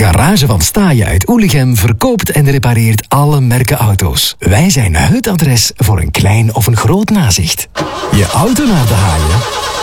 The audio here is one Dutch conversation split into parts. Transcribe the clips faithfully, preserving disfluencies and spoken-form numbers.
Garage van Staaien uit Oelichem verkoopt en repareert alle merken auto's. Wij zijn het adres voor een klein of een groot nazicht. Je auto naar de haaien?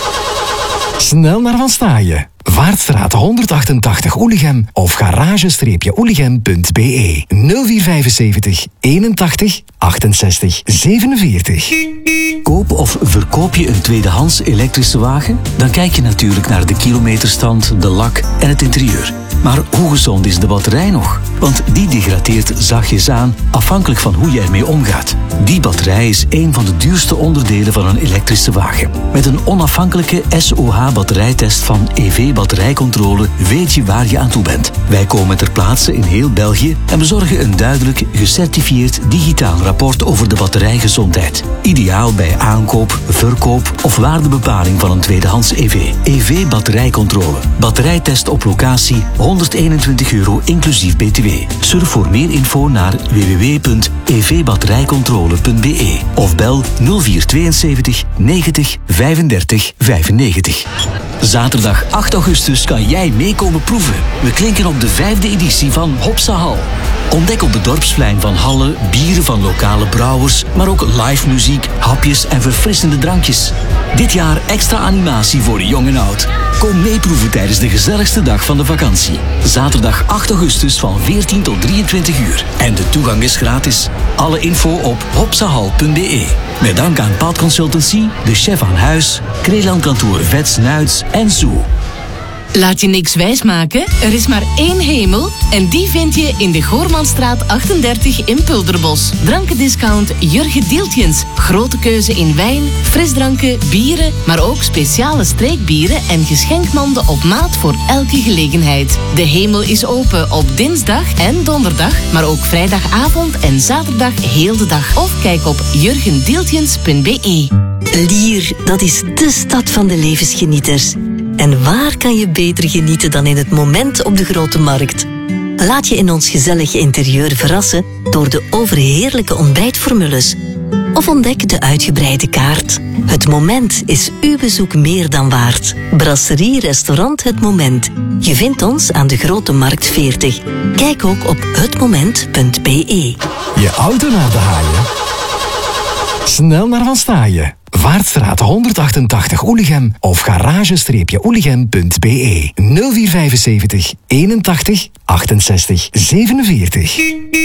Snel naar Van Staaien. Vaartstraat honderdachtentachtig Oelichem of garage-oelichem punt be nul vier vijfenzeventig eenentachtig achtenzestig zevenenveertig. Koop of verkoop je een tweedehands elektrische wagen? Dan kijk je natuurlijk naar de kilometerstand, de lak en het interieur. Maar hoe gezond is de batterij nog? Want die degradeert zachtjes aan, afhankelijk van hoe je ermee omgaat. Die batterij is een van de duurste onderdelen van een elektrische wagen. Met een onafhankelijke S O H-batterijtest van E V Batterijcontrole weet je waar je aan toe bent. Wij komen ter plaatse in heel België en bezorgen een duidelijk, gecertifieerd digitaal rapport over de batterijgezondheid. Ideaal bij aankoop, verkoop of waardebepaling van een tweedehands E V. E V Batterijcontrole. Batterijtest op locatie, honderdeenentwintig euro inclusief B T W. Surf voor meer info naar w w w punt e v batterijcontrole punt be of bel nul vier tweeënzeventig negentig vijfendertig vijfennegentig. Zaterdag acht augustus kan jij meekomen proeven. We klinken op de vijfde editie van Hopsa Hal. Ontdek op het dorpsplein van Halle bieren van lokale brouwers, maar ook live muziek, hapjes en verfrissende drankjes. Dit jaar extra animatie voor jong en oud. Kom meeproeven tijdens de gezelligste dag van de vakantie. Zaterdag acht augustus van veertien tot drieëntwintig uur. En de toegang is gratis. Alle info op hopsahal punt be. Met dank aan Paad Consultancy, de chef aan huis, Kreeland Kantoor Vets Nuits en Zoo. Laat je niks wijsmaken, er is maar één hemel en die vind je in de Goormanstraat achtendertig in Pulderbos. Drankendiscount Jurgen Dieltjens. Grote keuze in wijn, frisdranken, bieren, maar ook speciale streekbieren en geschenkmanden op maat voor elke gelegenheid. De hemel is open op dinsdag en donderdag, maar ook vrijdagavond en zaterdag heel de dag. Of kijk op jurgen dieltjens punt be. Lier, dat is de stad van de levensgenieters. En waar kan je beter genieten dan in het moment op de Grote Markt? Laat je in ons gezellige interieur verrassen door de overheerlijke ontbijtformules. Of ontdek de uitgebreide kaart. Het Moment is uw bezoek meer dan waard. Brasserie Restaurant Het Moment. Je vindt ons aan de Grote Markt veertig. Kijk ook op het moment punt be. Je auto naar de haaien? Snel naar Van Staaien. Vaartstraat honderdachtentachtig Oelichem of garage-oelichem punt be nul vier vijfenzeventig eenentachtig achtenzestig zevenenveertig.